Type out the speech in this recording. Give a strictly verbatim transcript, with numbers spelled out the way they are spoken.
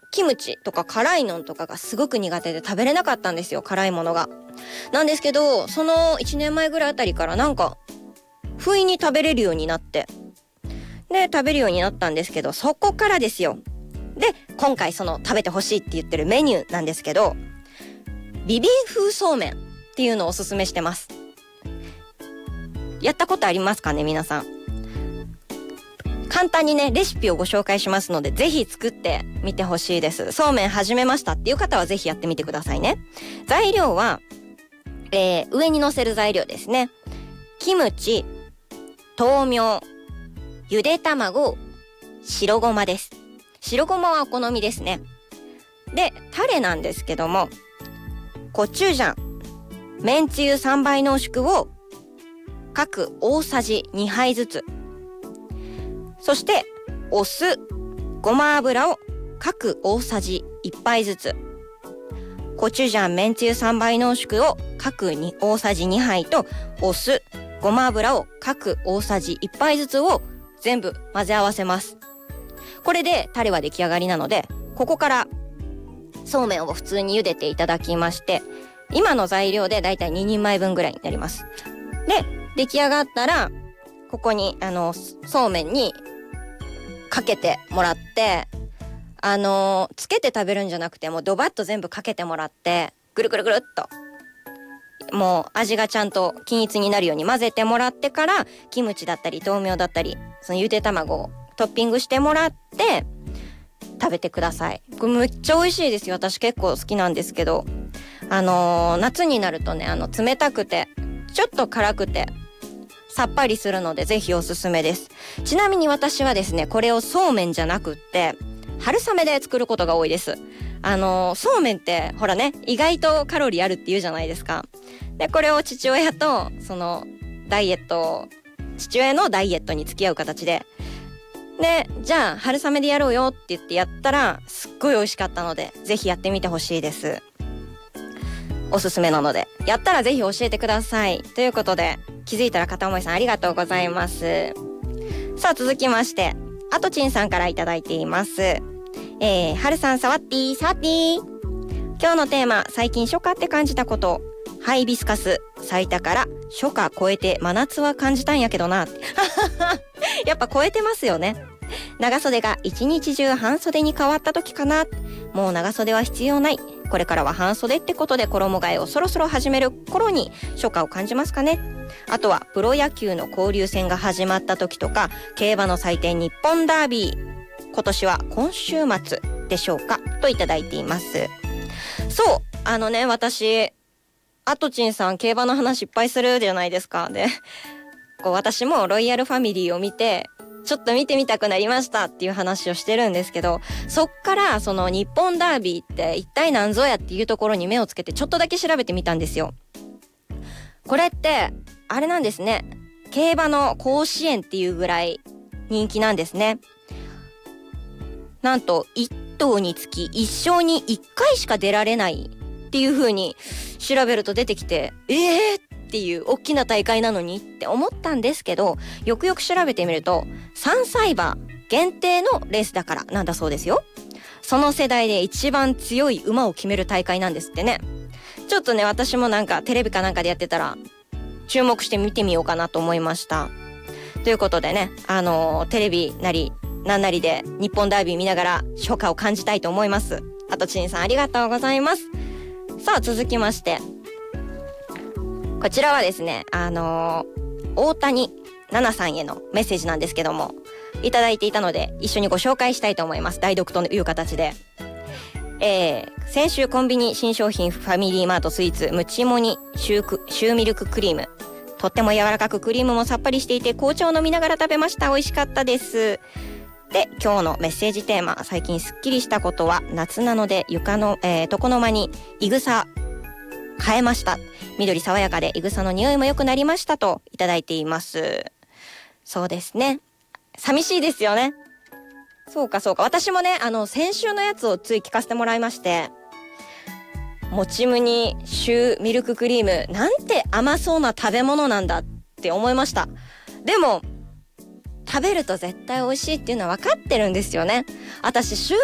キムチとか辛いのとかがすごく苦手で食べれなかったんですよ、辛いものが。なんですけど、そのいちねんまえぐらいあたりからなんか不意に食べれるようになって、で食べるようになったんですけど、そこからですよ。で今回その食べてほしいって言ってるメニューなんですけど、ビビン風そうめんっていうのをおすすめしてます。やったことありますかね、皆さん。簡単にねレシピをご紹介しますので、ぜひ作ってみてほしいです。そうめん始めましたっていう方はぜひやってみてくださいね。材料は、えー、上に乗せる材料ですね。キムチ、豆苗、ゆで卵、白ごまです。白ごまはお好みですね。でタレなんですけども、コチュジャン、めんつゆさんばい濃縮を各大さじにはいずつ、そしてお酢、ごま油を各大さじいっぱいずつ、コチュジャン、めんつゆさんばい濃縮を各に大さじにはいと、お酢、ごま油を各大さじいっぱいずつを全部混ぜ合わせます。これでタレは出来上がりなので、ここからそうめんを普通に茹でていただきまして、今の材料でだいたいににんまえぶんぐらいになります。で出来上がったら、ここにあのそうめんにかけてもらって、あのつけて食べるんじゃなくて、もうドバッと全部かけてもらって、ぐるぐるぐるっともう味がちゃんと均一になるように混ぜてもらってから、キムチだったり豆苗だったり、そのゆで卵をトッピングしてもらって食べてください。これめっちゃ美味しいですよ。私結構好きなんですけど、あのー、夏になるとね、あの冷たくてちょっと辛くてさっぱりするので、ぜひおすすめです。ちなみに私はですね、これをそうめんじゃなくって春雨で作ることが多いです。あのー、そうめんってほらね、意外とカロリーあるって言うじゃないですか。でこれを父親とそのダイエット父親のダイエットに付き合う形で、でじゃあ春雨でやろうよって言ってやったらすっごい美味しかったので、ぜひやってみてほしいです。おすすめなので、やったらぜひ教えてください。ということで、気づいたら片思いさんありがとうございます。さあ続きまして、あとちんさんからいただいています。えー、はるさん、サワッティーサワッティー。今日のテーマ、最近初夏って感じたこと。ハイビスカス咲いたから初夏超えて真夏は感じたんやけどな。やっぱ超えてますよね。長袖が一日中半袖に変わった時かな。もう長袖は必要ない。これからは半袖ってことで衣替えをそろそろ始める頃に初夏を感じますかね。あとはプロ野球の交流戦が始まった時とか、競馬の祭典日本ダービー、今年は今週末でしょうか、といただいています。そう、あのね、私あとちんさん競馬の話いっぱいするじゃないですか。でこう私もロイヤルファミリーを見てちょっと見てみたくなりましたっていう話をしてるんですけど、そっからその日本ダービーって一体何ぞやっていうところに目をつけてちょっとだけ調べてみたんですよ。これってあれなんですね、競馬の甲子園っていうぐらい人気なんですね。なんといっ頭につき一生にいっかいしか出られないっていう風に調べると出てきて、えーっていう大きな大会なのにって思ったんですけど、よくよく調べてみるとさんさい馬限定のレースだからなんだそうですよ。その世代で一番強い馬を決める大会なんですってね。ちょっとね、私もなんかテレビかなんかでやってたら注目して見てみようかなと思いました。ということでね、あのー、テレビなりなんなりで日本ダービー見ながら初夏を感じたいと思います。あとちんさんありがとうございます。さあ続きまして、こちらはですね、あのー、大谷奈々さんへのメッセージなんですけども、いただいていたので一緒にご紹介したいと思います。代読という形で、えー、先週コンビニ新商品ファミリーマートスイーツムチモニシュークシューミルククリーム、とっても柔らかくクリームもさっぱりしていて紅茶を飲みながら食べました。美味しかったです。で今日のメッセージテーマ、最近すっきりしたことは夏なので床の、えー、床の間にいぐさ変えました。緑爽やかでいぐさの匂いも良くなりましたといただいています。そうですね、寂しいですよね。そうかそうか、私もね、あの先週のやつをつい聞かせてもらいまして、もちむにシューミルククリームなんて甘そうな食べ物なんだって思いました。でも食べると絶対美味しいっていうのは分かってるんですよね。私シュー